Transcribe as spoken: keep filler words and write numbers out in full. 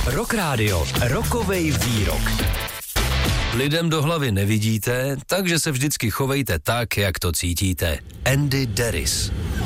Rock Radio, rokovej výrok. Lidem do hlavy nevidíte, takže se vždycky chovejte tak, jak to cítíte. Andy Deris.